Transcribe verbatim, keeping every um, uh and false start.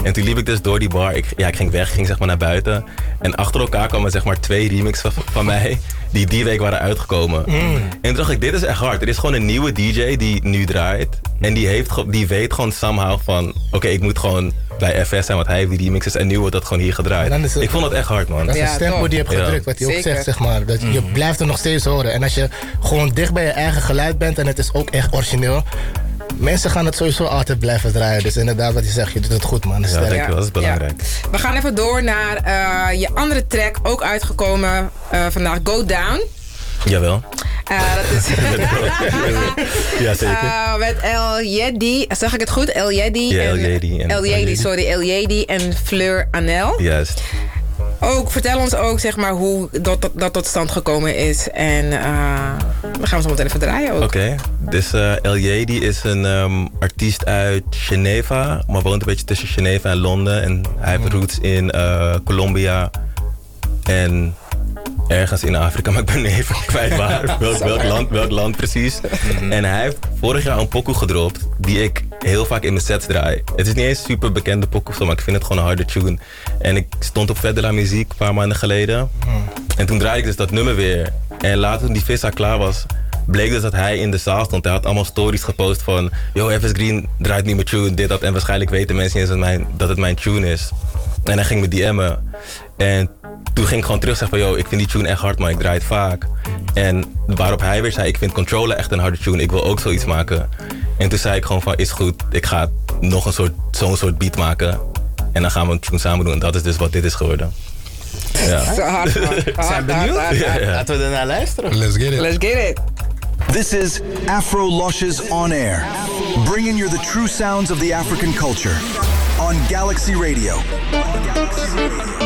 En toen liep ik dus door die bar. Ik, ja, ik ging weg, ging zeg maar naar buiten. En achter elkaar kwamen zeg maar twee remixen van, van mij die die week waren uitgekomen. Mm. En toen dacht ik, dit is echt hard. Er is gewoon een nieuwe D J die nu draait. En die, heeft, die weet gewoon somehow van... Oké, okay, ik moet gewoon bij F S zijn, want hij heeft die remixes. En nu wordt dat gewoon hier gedraaid. Het, ik vond dat echt hard, man. Dat is een stempel die je hebt gedrukt, ja. Wat hij ook zegt, zeg maar. Dat, mm. Je blijft er nog steeds horen. En als je gewoon dicht bij je eigen geluid bent en het is ook echt origineel... Mensen gaan het sowieso altijd blijven draaien. Dus inderdaad, wat je zegt, je doet het goed, man. Dat is, ja, denk ik, dat is belangrijk. Ja. We gaan even door naar uh, je andere track, ook uitgekomen uh, vandaag, Go Down. Jawel. Uh, dat is ja, zeker. Uh, met El Yedi, zeg ik het goed? El Yedi. Ja, El Yedi. El Yedi, sorry, El Yedi en Fleur Anel. Juist. Ook, vertel ons ook zeg maar hoe dat, dat, dat tot stand gekomen is. En uh, dan gaan we zo meteen even draaien ook. Oké, okay. Dus uh, El Yedi is een um, artiest uit Geneva, maar woont een beetje tussen Geneva en Londen. En hij heeft roots in uh, Colombia en ergens in Afrika, maar ik ben even kwijt waar. welk, welk, land, welk land precies. Mm-hmm. En hij heeft vorig jaar een pokoe gedropt die ik heel vaak in mijn sets draai. Het is niet eens een super bekende pokoe, maar ik vind het gewoon een harde tune. En ik stond op Fedela Muziek een paar maanden geleden. Mm. En toen draaide ik dus dat nummer weer. En later toen die vissa klaar was, bleek dus dat hij in de zaal stond. Hij had allemaal stories gepost van... Yo, F S Green draait niet mijn tune, dit, dat. En waarschijnlijk weten mensen niet eens dat, mijn, dat het mijn tune is. En hij ging me D M'en. En toen ging ik gewoon terug zeggen van... Yo, ik vind die tune echt hard, maar ik draai het vaak. En waarop hij weer zei... Ik vind Controller echt een harde tune. Ik wil ook zoiets maken. En toen zei ik gewoon van... Is goed, ik ga nog een soort, zo'n soort beat maken. En dan gaan we een tune samen doen. En dat is dus wat dit is geworden. Ja. Zo hard, man. Zijn benieuwd? Hard, hard, hard. Ja, ja. Laten we ernaar luisteren. Let's get it. Let's get it. This is Afro Lushes On Air, bringing you the true sounds of the African culture on Galaxy Radio. On Galaxy Radio.